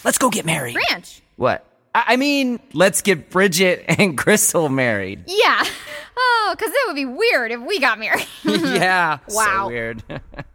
Let's go get married. Branch. What? I mean, let's get Bridget and Crystal married. Yeah. Oh, because that would be weird if we got married. Yeah. Wow. So weird.